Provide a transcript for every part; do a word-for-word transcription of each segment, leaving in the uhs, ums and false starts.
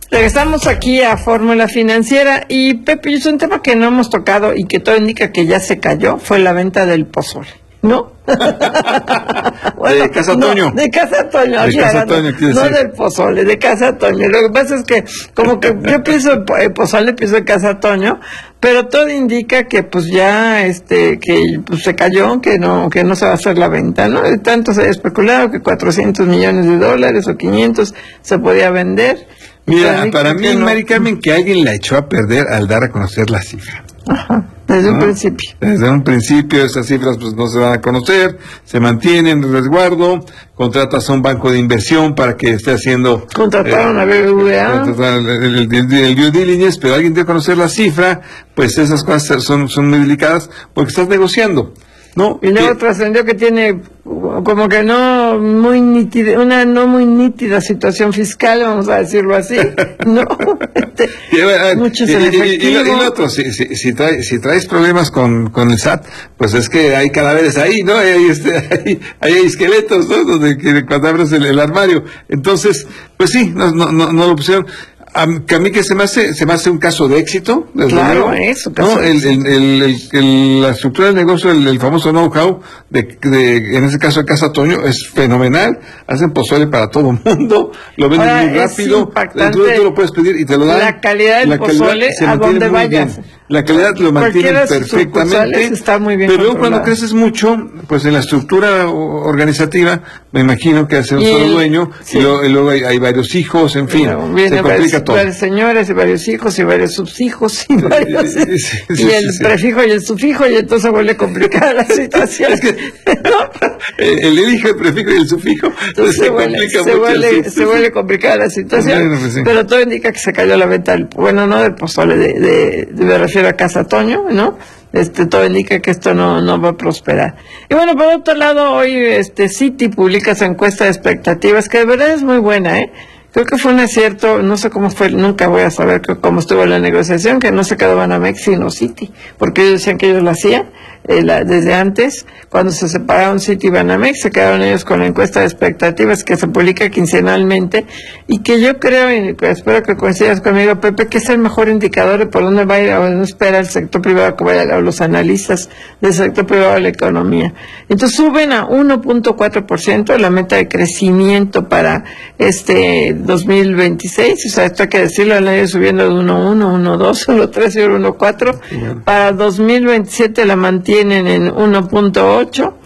Regresamos aquí a Fórmula Financiera y Pepe, es un tema que no hemos tocado y que todo indica que ya se cayó, fue la venta del pozole, ¿no? Bueno, de Casa Toño. No, de Casa Toño, de Casa Toño no, no del pozole, de Casa Toño. Lo que pasa es que como que yo pienso en pozole, pienso en Casa Toño, pero todo indica que pues ya este que pues se cayó, que no que no se va a hacer la venta, ¿no? De tanto se ha especulado que cuatrocientos millones de dólares o quinientos se podía vender. Mira, para mí, no. Mari Carmen, que alguien la echó a perder al dar a conocer la cifra. Ajá, desde ¿no? un principio. Desde un principio esas cifras pues no se van a conocer, se mantienen en resguardo, contratas a un banco de inversión para que esté haciendo... Contrataron eh, a B B V A. El, el, el, el due diligence, pero alguien dio a conocer la cifra, pues esas cosas son, son muy delicadas porque estás negociando. No, y luego trascendió que tiene como que no muy nítida, una no muy nítida situación fiscal, vamos a decirlo así, no, este, y, ver, muchos y, en y, efectivo. Y, y, y lo otro, si, si, si, trae, si traes problemas con, con el S A T, pues es que hay cadáveres ahí, ¿no? Hay, este, hay, hay esqueletos, ¿no? Donde que cuando abres el, el armario, entonces, pues sí, no, no, no, no lo pusieron. A mí, a mí que se me hace se me hace un caso de éxito, desde claro, luego, eso, ¿no? el, el, el, el, el, la estructura del negocio, el, el famoso know-how, de, de, en ese caso de Casa Toño, es fenomenal, hacen pozole para todo el mundo, lo venden ahora, muy rápido, tú, tú lo puedes pedir y te lo dan. La calidad del la pozole, calidad a donde vayas. Bien. La calidad lo mantienen perfectamente, está muy bien pero luego controlada. Cuando creces mucho, pues en la estructura organizativa, me imagino que hace un y, solo dueño, sí. y, luego, y luego hay, hay varios hijos, en fin, Viene se complica varios, todo. Varios señores, y varios hijos, y varios subhijos, y varios, sí, sí, sí, y el sí, prefijo y el sufijo, y entonces vuelve complicada la situación. Es que, ¿no? el, el hijo, el prefijo y el sufijo, entonces se, se, vuelve, complica se, mucho vuelve, se sí. vuelve complicada la situación, bueno, pues sí. pero todo indica que se cayó la venta, del, bueno, no del pozole, de, de, de, me refiero a Casa Toño, ¿no? Este, todo indica que esto no, no va a prosperar. Y bueno, por otro lado, hoy este Citi publica su encuesta de expectativas, que de verdad es muy buena, ¿eh? Creo que fue un acierto, no sé cómo fue, nunca voy a saber cómo estuvo la negociación, que no se quedó Banamex sino Citi, porque ellos decían que ellos lo hacían eh, la, desde antes, cuando se separaron Citi y Banamex, se quedaron ellos con la encuesta de expectativas que se publica quincenalmente, y que yo creo, y pues espero que coincidas conmigo, Pepe, que es el mejor indicador de por dónde va a ir, o dónde espera el sector privado que vaya, o los analistas del sector privado de la economía. Entonces suben a uno punto cuatro por ciento la meta de crecimiento para este dos mil veintiséis, o sea, esto hay que decirlo, el año subiendo de uno punto uno, uno punto dos, uno punto tres y uno punto cuatro. Para dos mil veintisiete la mantienen en uno punto ocho.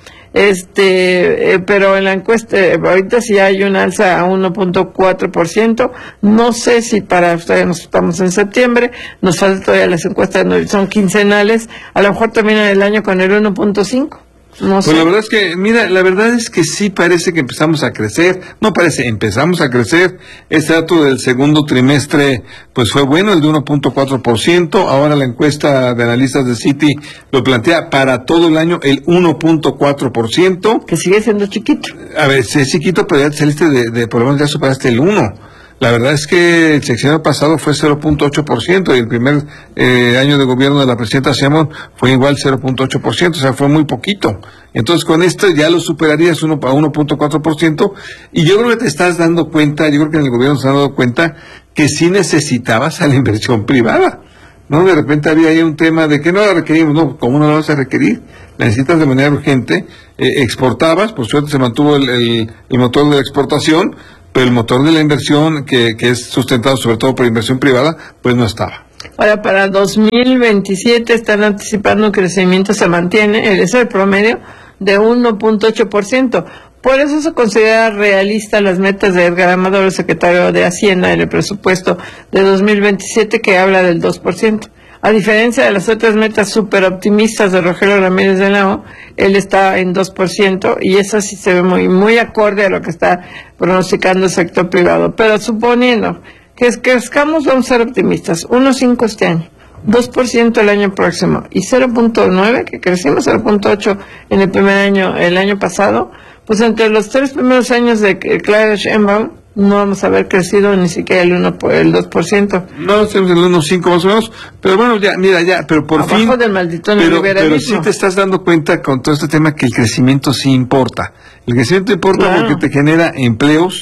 Este, eh, pero en la encuesta, eh, ahorita sí hay un alza a uno punto cuatro por ciento. No sé si para ustedes, nos estamos en septiembre, nos falta todavía las encuestas, no, son quincenales, a lo mejor termina el año con el uno punto cinco. No sé. Pues la verdad es que, mira, la verdad es que sí parece que empezamos a crecer, no parece, empezamos a crecer. Este dato del segundo trimestre, pues fue bueno, el de uno punto cuatro por ciento, ahora la encuesta de analistas de Citi lo plantea para todo el año el uno punto cuatro por ciento. Que sigue siendo chiquito. A ver, sí es chiquito, pero ya saliste de, de por lo menos ya superaste el uno. La verdad es que el sexenio pasado fue cero punto ocho por ciento y el primer eh, año de gobierno de la presidenta Sheinbaum fue igual cero punto ocho por ciento, o sea, fue muy poquito. Entonces con esto ya lo superarías uno a uno punto cuatro por ciento y yo creo que te estás dando cuenta, yo creo que en el gobierno se han dado cuenta que sí necesitabas a la inversión privada. No, de repente había ahí un tema de que no la requerimos, no, ¿cómo no la vas a requerir? La necesitas de manera urgente, eh, exportabas, por suerte se mantuvo el, el, el motor de la exportación, pero el motor de la inversión, que, que es sustentado sobre todo por inversión privada, pues no estaba. Ahora, para dos mil veintisiete están anticipando un crecimiento, se mantiene, el, es el promedio, de uno punto ocho por ciento. Por eso se considera realista las metas de Edgar Amador, el secretario de Hacienda, en el presupuesto de dos mil veintisiete, que habla del dos por ciento. A diferencia de las otras metas súper optimistas de Rogelio Ramírez de la O, él está en dos por ciento y eso sí se ve muy, muy acorde a lo que está pronosticando el sector privado. Pero suponiendo que crezcamos, vamos a ser optimistas, uno punto cinco este año, dos por ciento el año próximo y cero punto nueve, que crecimos cero punto ocho en el primer año, el año pasado, pues entre los tres primeros años de Claudia Sheinbaum, no vamos a haber crecido ni siquiera el uno por el dos por ciento. No, estamos en el uno punto cinco más o menos, pero bueno, ya, mira, ya, pero por Abajo fin... del maldito pero, pero sí te estás dando cuenta con todo este tema que el crecimiento sí importa. El crecimiento importa claro. porque te genera empleos,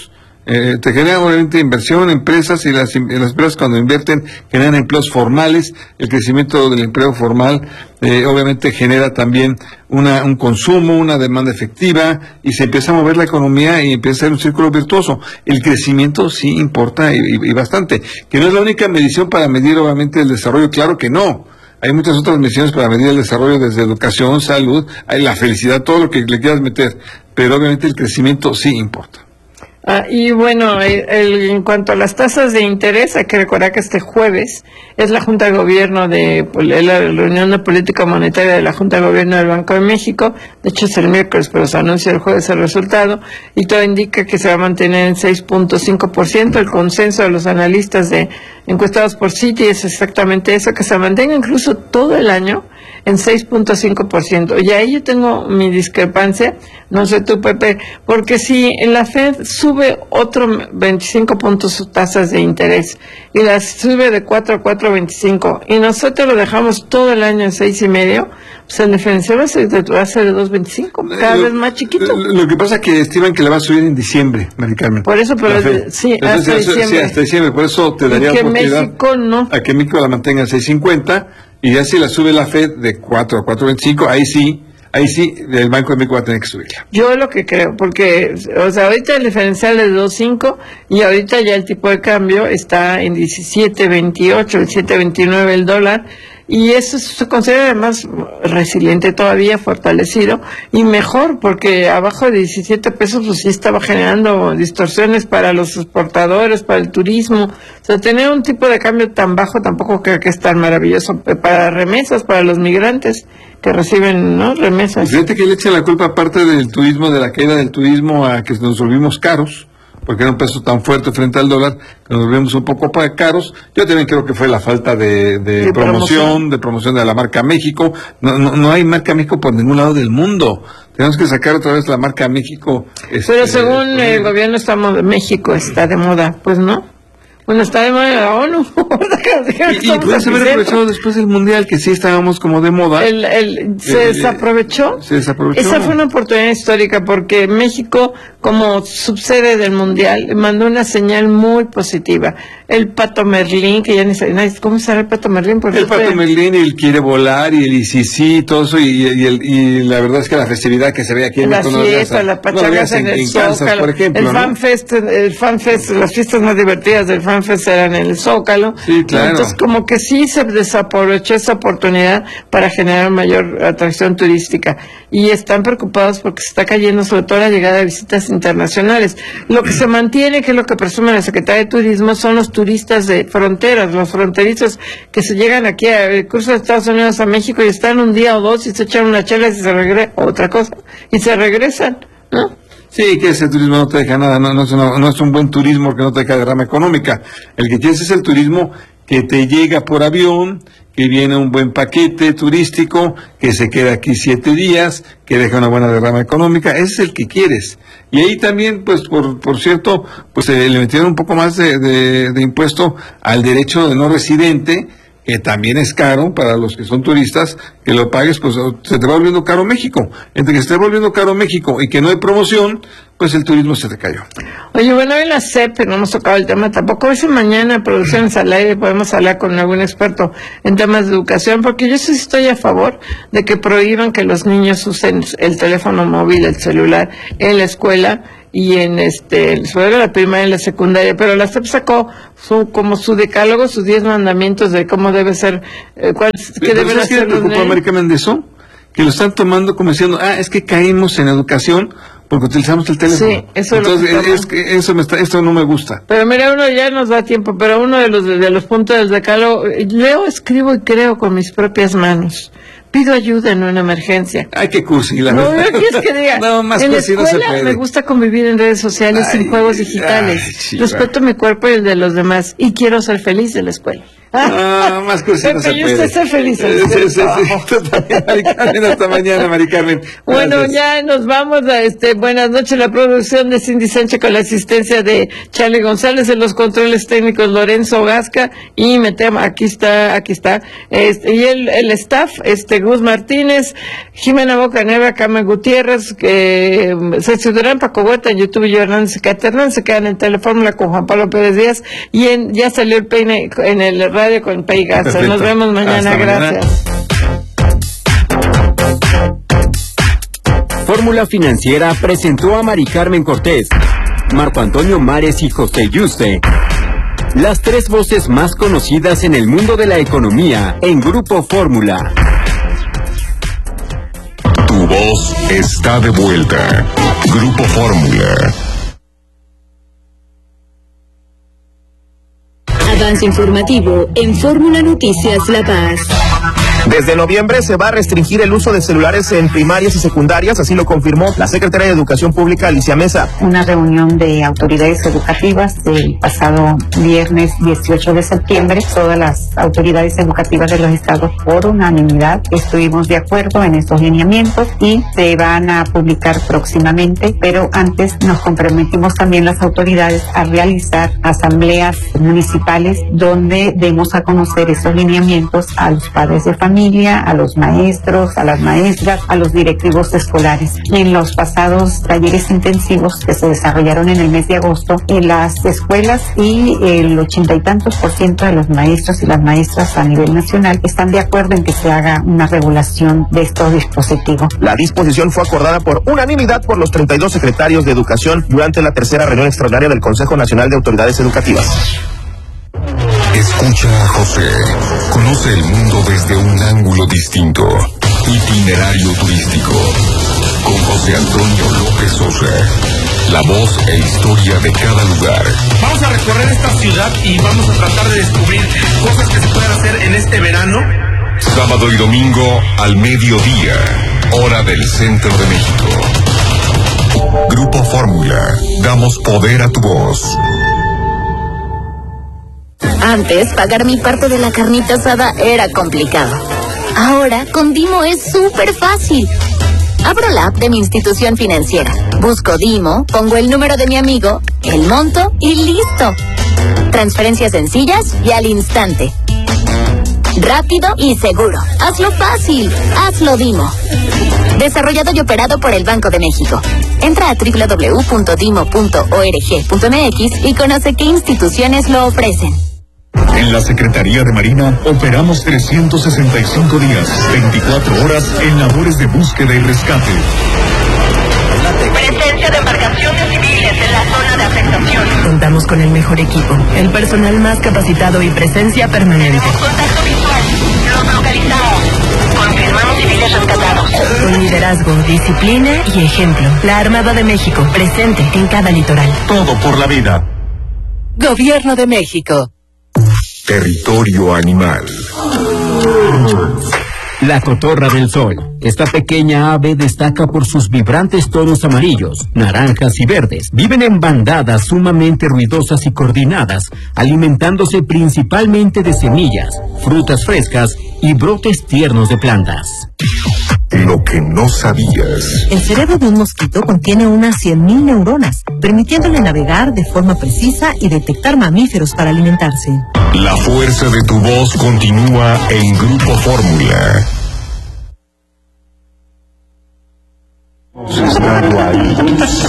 Eh, te genera obviamente inversión, empresas, y las, las empresas cuando invierten generan empleos formales. El crecimiento del empleo formal eh, obviamente genera también una, un consumo, una demanda efectiva, y se empieza a mover la economía y empieza a ser un círculo virtuoso. El crecimiento sí importa y, y, y bastante, que no es la única medición para medir obviamente el desarrollo, claro que no. Hay muchas otras mediciones para medir el desarrollo, desde educación, salud, hay la felicidad, todo lo que le quieras meter, pero obviamente el crecimiento sí importa. Ah, y bueno, el, el, en cuanto a las tasas de interés, hay que recordar que este jueves es la Junta de Gobierno de la reunión de política monetaria de la Junta de Gobierno del Banco de México. De hecho es el miércoles, pero se anuncia el jueves el resultado, y todo indica que se va a mantener en seis punto cinco por ciento. El consenso de los analistas de encuestados por Citi es exactamente eso, que se mantenga incluso todo el año en seis punto cinco por ciento. Y ahí yo tengo mi discrepancia, no sé tú, Pepe, porque si la Fed sube otro veinticinco puntos sus tasas de interés y las sube de cuatro a cuatro punto veinticinco y nosotros lo dejamos todo el año en seis y medio, pues el diferencial va a ser de, va a ser de dos punto veinticinco, cada lo, vez más chiquito. Lo, lo que pasa es que estiman que la va a subir en diciembre, Mari Carmen. Por eso, pero es, sí, Entonces, hasta eso, diciembre. Sí, hasta diciembre, por eso te daría que oportunidad México no. a que México la mantenga en seis cincuenta, y ya si la sube la Fed de cuatro a cuatro punto veinticinco, ahí sí, ahí sí, el Banco de México va a tener que subirla. Yo lo que creo, porque, o sea, ahorita el diferencial es dos punto cinco y ahorita ya el tipo de cambio está en diecisiete veintiocho, el siete veintinueve el dólar, y eso se considera además resiliente todavía, fortalecido, y mejor, porque abajo de diecisiete pesos pues sí estaba generando distorsiones para los exportadores, para el turismo. O sea, tener un tipo de cambio tan bajo tampoco creo que es tan maravilloso para remesas, para los migrantes que reciben, ¿no?, remesas. Fíjate que le echan la culpa, aparte del turismo, de la caída del turismo, a que nos volvimos caros, porque era un peso tan fuerte frente al dólar, que nos volvimos un poco caros. Yo también creo que fue la falta de, de, de promoción, promoción, de promoción de la marca México. No, no, no hay marca México por ningún lado del mundo. Tenemos que sacar otra vez la marca México. Este, Pero según el gobierno estamos, México está de moda, pues no. Bueno, está de moda la ONU. y y puede haber aprovechado después del Mundial, que sí estábamos como de moda. El, el, ¿Se eh, desaprovechó? Se desaprovechó. Esa fue una oportunidad histórica, porque México, como subsede del Mundial, mandó una señal muy positiva. El Pato Merlín, que ya ni sé, ¿cómo será el Pato Merlín? Porque el Pato fue... Merlín, y el Quiere Volar, y el I C C, todo eso, y, y, el, y la verdad es que la festividad que se ve aquí en la México, fiesta, no la pachanga no en el en Zócalo, Kansas, por ejemplo, el Fan ¿no? Fest, el Fan Fest, las fiestas más divertidas del Fan Fest eran en el Zócalo. Sí, claro. Entonces, como que sí se desaprovechó esa oportunidad para generar mayor atracción turística, y están preocupados porque se está cayendo sobre todo la llegada de visitas internacionales. Lo que se mantiene, que es lo que presume la Secretaría de Turismo, son los turistas de fronteras, los fronterizos que se llegan aquí al curso de Estados Unidos a México y están un día o dos y se echan una chela y se regresan, otra cosa, y se regresan, ¿no? Sí, que ese turismo no te deja nada, no, no, es una, no es un buen turismo porque no te deja derrama económica. El que tienes es el turismo que te llega por avión, que viene un buen paquete turístico, que se queda aquí siete días, que deja una buena derrama económica. Ese es el que quieres. Y ahí también, pues, por, por cierto, pues eh, le metieron un poco más de, de, de impuesto al derecho de no residente, que también es caro para los que son turistas, que lo pagues, pues se te va volviendo caro México. Entre que se esté volviendo caro México y que no hay promoción, pues el turismo se te cayó. Oye, bueno, hoy la C E P, no hemos tocado el tema tampoco. Hoy mañana, Producciones al Aire, podemos hablar con algún experto en temas de educación, porque yo sí estoy a favor de que prohíban que los niños usen el teléfono móvil, el celular, en la escuela, y en este, sobre la primaria y la secundaria, pero la C E P sacó su, como su decálogo, sus diez mandamientos de cómo debe ser, eh, cuál, qué deben hacer los niños. ¿Preocupa América Mendezo? Que lo están tomando como diciendo, ah, es que caímos en educación porque utilizamos el teléfono. Sí, eso Entonces, lo que es que eso me está, esto no me gusta. Pero mira, uno ya nos da tiempo, pero uno de los de los puntos del decálogo, leo, escribo y creo con mis propias manos. Pido ayuda en una emergencia. Ay, qué cursi, la no, verdad. No, quieres que diga. No, más en la cursi escuela no se puede. Me gusta convivir en redes sociales, ay, sin juegos digitales. Ay, sí, Respeto mi cuerpo y el de los demás, y quiero ser feliz de la escuela. Ah, más cursi no se Pepe, y puede. usted esté feliz. Eh, sí, sí, sí, totalmente, Mari Carmen, hasta mañana, Mari Carmen. Bueno, Gracias. ya nos vamos a este, buenas noches, la producción de Cindy Sánchez con la asistencia de Charlie González, en los controles técnicos Lorenzo Gasca, y me temo, aquí está, aquí está, este, y el, el staff, este, Gus Martínez, Jimena Bocanegra, Carmen Gutiérrez, que Sergio Durán, Paco Huerta, en YouTube, y yo Hernández y Cata Hernández, se quedan en Telefórmula con Juan Pablo Pérez Díaz, y en, ya salió el peine en el radio con Pei Garza. Perfecto. Nos vemos mañana, Hasta gracias. Mañana. Fórmula Financiera presentó a Mari Carmen Cortés, Marco Antonio Mares y José Yuste, las tres voces más conocidas en el mundo de la economía en Grupo Fórmula. Tu voz está de vuelta. Grupo Fórmula. Avance informativo en Fórmula Noticias La Paz. Desde noviembre se va a restringir el uso de celulares en primarias y secundarias, así lo confirmó la secretaria de Educación Pública, Alicia Mesa. Una reunión de autoridades educativas el pasado viernes dieciocho de septiembre. Todas las autoridades educativas de los estados, por unanimidad, estuvimos de acuerdo en estos lineamientos y se van a publicar próximamente, pero antes nos comprometimos también las autoridades a realizar asambleas municipales donde demos a conocer esos lineamientos a los padres de familia, a los maestros, a las maestras, a los directivos escolares. En los pasados talleres intensivos que se desarrollaron en el mes de agosto, en las escuelas y el ochenta y tantos por ciento de los maestros y las maestras a nivel nacional están de acuerdo en que se haga una regulación de estos dispositivos. La disposición fue acordada por unanimidad por los treinta y dos secretarios de Educación durante la tercera reunión extraordinaria del Consejo Nacional de Autoridades Educativas. Escucha a José. Conoce el mundo desde un ángulo distinto. Itinerario turístico. Con José Antonio López Sosa. La voz e historia de cada lugar. Vamos a recorrer esta ciudad y vamos a tratar de descubrir cosas que se pueden hacer en este verano. Sábado y domingo al mediodía. Hora del centro de México. Grupo Fórmula. Damos poder a tu voz. Antes, pagar mi parte de la carnita asada era complicado. Ahora, con Dimo es súper fácil. Abro la app de mi institución financiera, busco Dimo, pongo el número de mi amigo, el monto y listo. Transferencias sencillas y al instante. Rápido y seguro. Hazlo fácil. Hazlo Dimo. Desarrollado y operado por el Banco de México. Entra a doble u doble u doble u punto dimo punto org punto m x y conoce qué instituciones lo ofrecen. En la Secretaría de Marina operamos trescientos sesenta y cinco días, veinticuatro horas en labores de búsqueda y rescate. Presencia de embarcaciones civiles en la zona de afectación. Contamos con el mejor equipo, el personal más capacitado y presencia permanente. Tenemos contacto visual. Los localizamos. Confirmamos civiles rescatados. Con liderazgo, disciplina y ejemplo. La Armada de México, presente en cada litoral. Todo por la vida. Gobierno de México. Territorio animal. La cotorra del sol. Esta pequeña ave destaca por sus vibrantes tonos amarillos, naranjas y verdes. Viven en bandadas sumamente ruidosas y coordinadas, alimentándose principalmente de semillas, frutas frescas y brotes tiernos de plantas. Lo que no sabías. El cerebro de un mosquito contiene unas cien mil neuronas, permitiéndole navegar de forma precisa y detectar mamíferos para alimentarse. La fuerza de tu voz continúa en Grupo Fórmula. Estando ahí,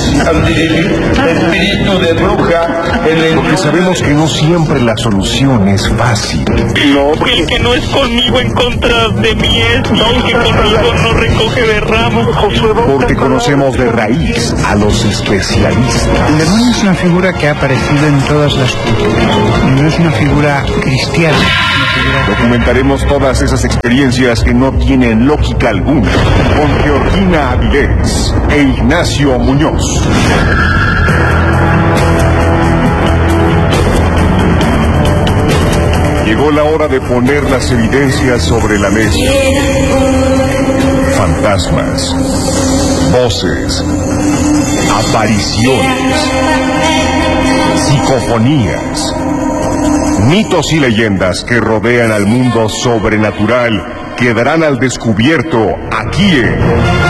espíritu de bruja, porque sabemos que no siempre la solución es fácil. No, el que no es conmigo en contra de mí es, no, que conmigo no recoge de ramos. Porque conocemos de raíz a los especialistas. El demonio es una figura que ha aparecido en todas las culturas. No es una figura cristiana. Documentaremos todas esas experiencias que no tienen lógica alguna con Georgina Avilés e Ignacio Muñoz. Llegó la hora de poner las evidencias sobre la mesa. Fantasmas, voces, apariciones, psicofonías, Mitos y leyendas que rodean al mundo sobrenatural quedarán al descubierto aquí en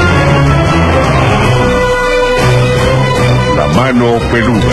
La Mano Peluda.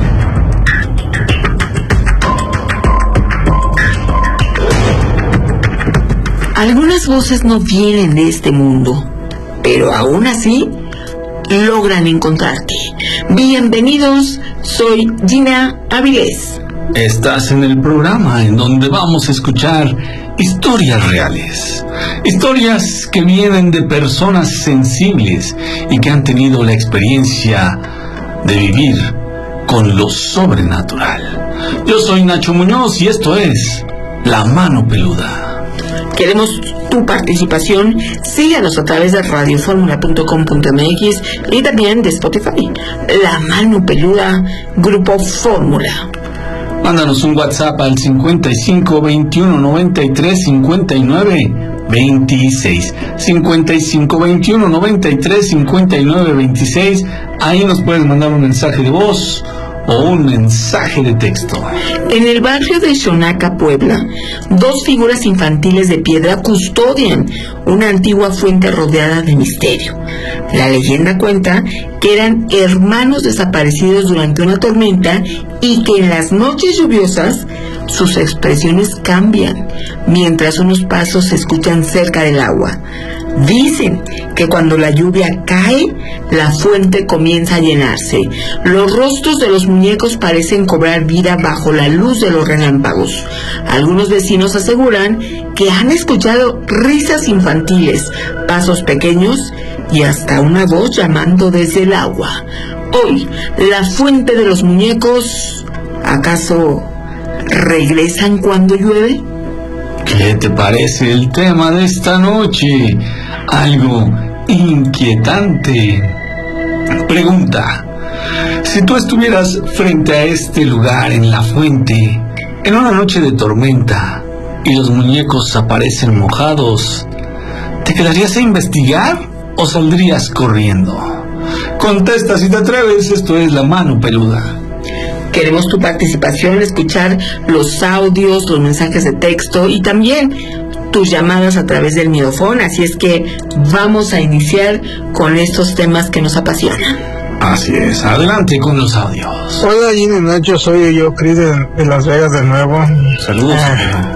Algunas voces no vienen de este mundo, pero aún así logran encontrarte. Bienvenidos, soy Gina Avilés. Estás en el programa en donde vamos a escuchar historias reales, historias que vienen de personas sensibles y que han tenido la experiencia de vivir con lo sobrenatural. Yo soy Nacho Muñoz y esto es La Mano Peluda. Queremos tu participación. Síganos a través de radio fórmula punto com punto m x y también de Spotify. La Mano Peluda, Grupo Fórmula. Mándanos un WhatsApp al cincuenta y cinco veintiuno noventa y tres cincuenta y nueve veintiséis. cincuenta y cinco veintiuno noventa y tres cincuenta y nueve veintiséis. Ahí nos puedes mandar un mensaje de voz o un mensaje de texto. En el barrio de Xonaca, Puebla, dos figuras infantiles de piedra custodian una antigua fuente rodeada de misterio. La leyenda cuenta que eran hermanos desaparecidos durante una tormenta y que en las noches lluviosas sus expresiones cambian mientras unos pasos se escuchan cerca del agua. Dicen que cuando la lluvia cae, la fuente comienza a llenarse. Los rostros de los muñecos parecen cobrar vida bajo la luz de los relámpagos. Algunos vecinos aseguran que han escuchado risas infantiles, pasos pequeños y hasta una voz llamando desde el agua. Hoy, la fuente de los muñecos, ¿acaso regresan cuando llueve? ¿Qué te parece el tema de esta noche? Algo inquietante. Pregunta: si tú estuvieras frente a este lugar en la fuente, en una noche de tormenta, y los muñecos aparecen mojados, ¿te quedarías a investigar o saldrías corriendo? Contesta si te atreves, esto es La Mano Peluda. Queremos tu participación, escuchar los audios, los mensajes de texto y también tus llamadas a través del Midofón. Así es que vamos a iniciar con estos temas que nos apasionan. Así es, adelante con los audios. Hola Gina, Nacho, soy yo, Cris de, de Las Vegas de nuevo. Saludos. Ah,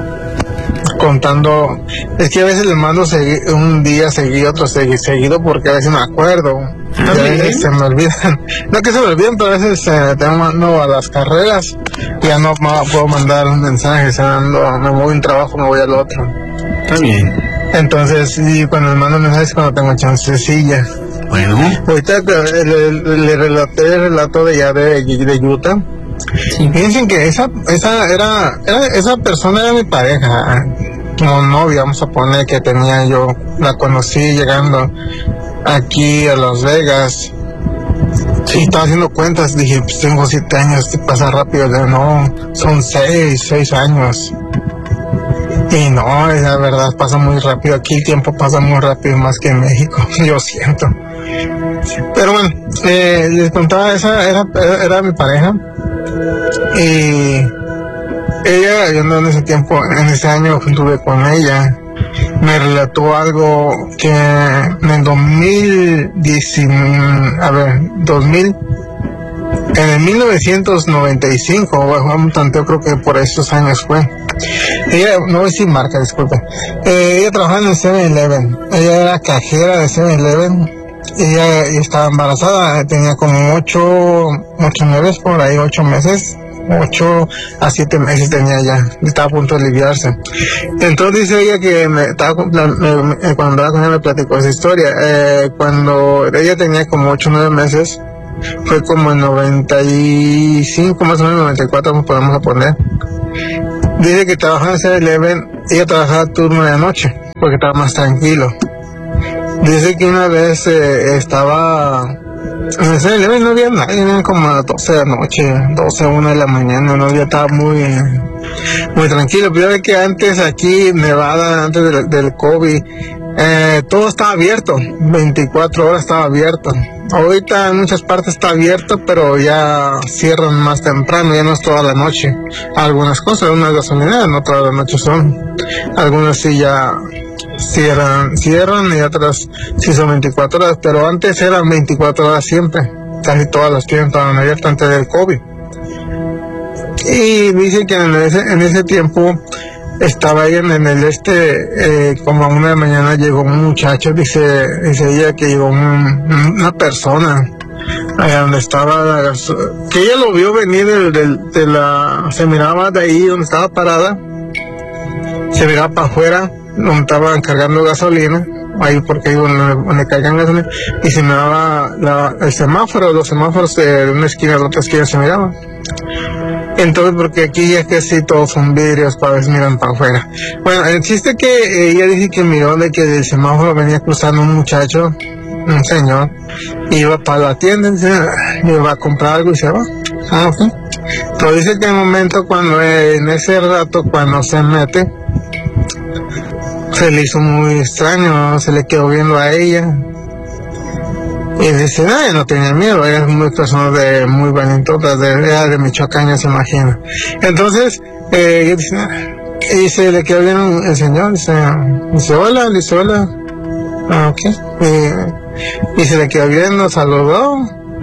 contando, es que a veces le mando segui- un día seguido, otro segui- seguido porque a veces me acuerdo. Y a veces se me olvidan, no que se me olviden, pero a veces eh, te mando a las carreras y ya no ma- puedo mandar un mensaje, o sea, ando, me voy a un trabajo, me voy al otro. Está bien. Entonces, sí, cuando me mando mensajes cuando tengo chancecilla. Bueno. Ahorita le, le, le relaté el relato de ya de, de Utah. Sí. Piensen que esa, esa era, era, esa persona era mi pareja, como novia, vamos a poner, que tenía yo, la conocí llegando aquí a Las Vegas. Sí, estaba haciendo cuentas, dije, pues tengo siete años, pasa rápido. De, no, son seis, seis años. Y no, la verdad pasa muy rápido, aquí el tiempo pasa muy rápido, más que en México, yo siento. Pero bueno, eh, les contaba, esa era, era mi pareja. Y ella, yo no en ese tiempo, en ese año estuve con ella, me relató algo que en el dos mil diez, a ver, dos mil, en el mil novecientos noventa y cinco, bueno, un tanteo, creo que por esos años fue. Ella, no voy a decir marca, disculpe. Eh, ella trabajaba en el seven eleven, ella era cajera de seven eleven. Ella estaba embarazada, tenía como ocho, ocho meses, por ahí, ocho meses, ocho a siete meses tenía ya, estaba a punto de aliviarse. Entonces dice ella que me, estaba, me, me, cuando andaba con ella me platicó esa historia, eh, cuando ella tenía como ocho o nueve meses, fue como en noventa y cinco, más o menos noventa y cuatro, nos podemos poner. Dice que trabajaba en seven eleven, ella trabajaba turno de noche, porque estaba más tranquilo. Dice que una vez eh, estaba en el seven eleven, no había nadie, eran como a las doce de la noche, doce, una de la mañana, no había, estaba muy, muy tranquilo. Pero ya ve que antes aquí en Nevada, antes del, del COVID, eh, todo estaba abierto, veinticuatro horas estaba abierto. Ahorita en muchas partes está abierto, pero ya cierran más temprano, ya no es toda la noche. Algunas cosas, unas gasolineras no toda la noche son. Algunas sí ya cierran, cierran y otras sí son veinticuatro horas, pero antes eran veinticuatro horas siempre. Casi todas las tiendas estaban abiertas antes del COVID. Y dicen que en ese, en ese tiempo estaba ahí en, en el este, eh, como a una de la mañana llegó un muchacho, dice, dice ella que llegó un, una persona allá donde estaba, que ella lo vio venir de, de, de la, se miraba de ahí donde estaba parada, se miraba para afuera, donde estaban cargando gasolina, ahí porque ahí donde, donde cargan gasolina, y se miraba la, el semáforo, los semáforos de una esquina a la otra esquina se miraban. Entonces, porque aquí es que sí, todos son vidrios, para ver si miran para afuera. Bueno, el chiste que ella dice que miró de que del semáforo venía cruzando un muchacho, un señor, iba para la tienda, dice, iba a comprar algo y se va. Ah, ok. Pero dice que en el momento, cuando en ese rato, cuando se mete, se le hizo muy extraño, se le quedó viendo a ella. Y dice, no, no tenía miedo, ella es muy persona de muy valentota, de, era de Michoacán, ya se imagina. Entonces, eh, dice, y se le quedó bien el señor, dice, dice hola, dice hola, ah, ok, y, y se le quedó viendo, saludó,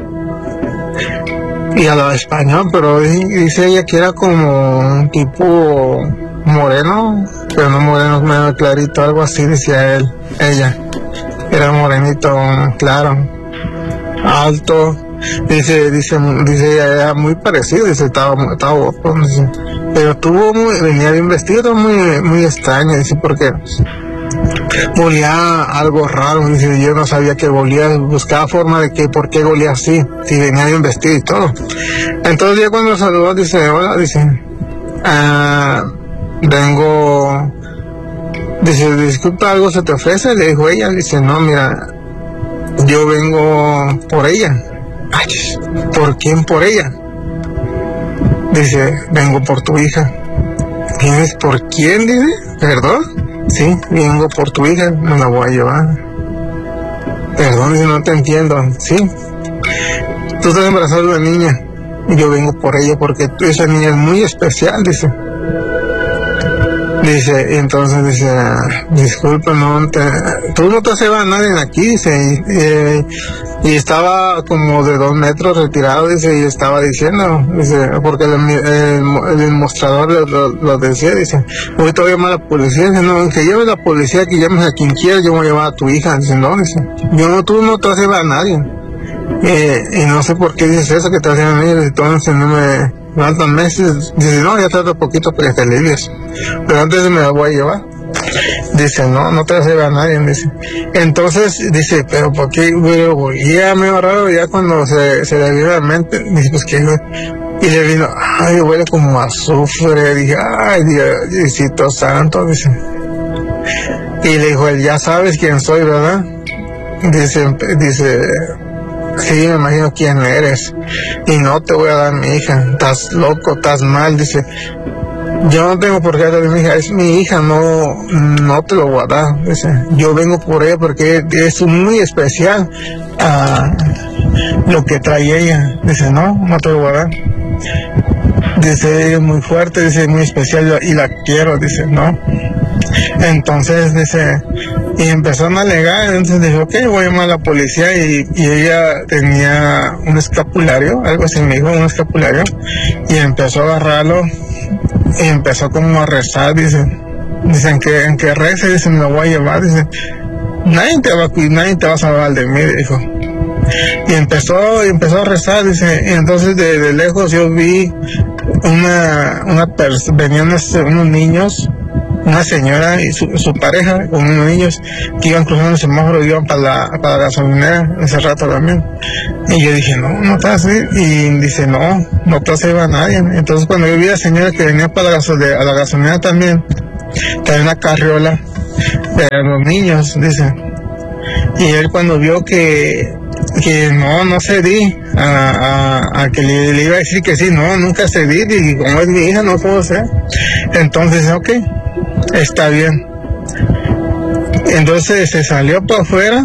y hablaba español, pero dice ella que era como un tipo moreno, pero no moreno, medio clarito, algo así, decía él, ella, era morenito, claro, alto, dice, dice, dice, era muy parecido, dice, estaba, estaba guapo, dice, pero tuvo muy, venía bien vestido, muy, muy extraño, dice, porque olía algo raro, dice, yo no sabía que olía, buscaba forma de que, por qué olía así, si venía bien vestido y todo. Entonces ya cuando lo saludó, dice, hola, dice, ah, vengo, dice, disculpa, ¿algo se te ofrece? Le dijo ella, dice, no, mira, yo vengo por ella. Ay, ¿por quién por ella? Dice, vengo por tu hija. ¿Vienes por quién? Dice, ¿perdón? Sí, vengo por tu hija, me la voy a llevar. Perdón, dice, no te entiendo. Sí, tú estás embarazada de una niña y yo vengo por ella porque esa niña es muy especial, dice. Dice, y entonces dice, disculpa, no te, tú no te haces a nadie aquí, dice, y, eh, y estaba como de dos metros retirado, dice, y estaba diciendo, dice, porque el, el, el mostrador lo, lo, lo decía, dice, hoy te voy a llamar a la policía, dice, no, que lleve la policía, que llames a quien quiera, yo voy a llevar a tu hija, dice, no, dice, yo no, tú no te haces a nadie, eh, y no sé por qué dices eso, que te hacen a mí, entonces no me... faltan meses, dice, no, ya trata poquito para que te alivies, pero antes me la voy a llevar. Dice, no, no te la lleva a nadie, dice. Entonces, dice, pero ¿por qué? Pero ya medio raro, ya cuando se, se le vino a la mente, dice, pues que, y le vino, ay, huele como a azufre, dije, ay, Diosito santo, dice. Y le dijo, él, ya sabes quién soy, ¿verdad? Dice, dice, sí, me imagino quién eres. Y no te voy a dar mi hija. Estás loco, estás mal. Dice, yo no tengo por qué darle mi hija. Es mi hija, no, no te lo voy a dar. Dice, yo vengo por ella porque es muy especial uh, lo que trae ella. Dice, no, no te lo voy a dar. Dice, es muy fuerte, dice, muy especial y la quiero. Dice, no. Entonces, dice, y empezaron a alegar, entonces dijo, ok, voy a llamar a la policía, y, y ella tenía un escapulario, algo así me dijo, un escapulario, y empezó a agarrarlo, y empezó como a rezar, dice, dicen que en que rece, dice, me lo voy a llevar, dice, nadie te va a cuidar, nadie te va a salvar de mí, dijo. Y empezó, y empezó a rezar, dice, y entonces de, de lejos yo vi una, una persona, venían unos, unos niños, una señora y su, su pareja con unos niños que iban cruzando el semáforo, iban para la, para la gasolinera ese rato también. Y yo dije, no, no te vas a ir. Y dice, no, no te vas a llevar a nadie. Entonces cuando yo vi a la señora que venía para la, a la gasolinera también, traía una carriola de los niños, dice. Y él cuando vio que que no, no cedí a, a, a que le, le iba a decir que sí, no, nunca cedí, y como es mi hija no puedo ser. Entonces, ok, está bien. Entonces se salió para afuera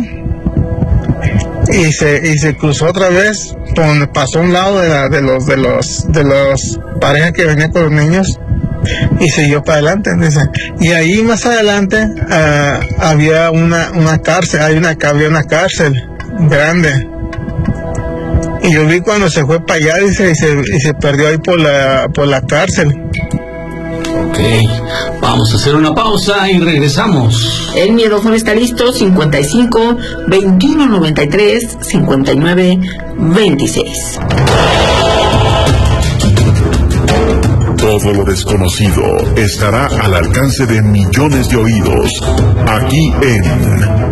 y se y se cruzó otra vez, con, pasó a un lado de, la, de los de los de los parejas que venían con los niños y siguió para adelante. Dice. Y ahí más adelante uh, había una una cárcel, hay una había una cárcel grande. Y yo vi cuando se fue para allá, dice, y se, y se perdió ahí por la por la cárcel. Ok, vamos a hacer una pausa y regresamos. El miedofono está listo, cincuenta y cinco, veintiuno noventa y tres, cincuenta y nueve, veintiséis. Todo lo desconocido estará al alcance de millones de oídos, aquí en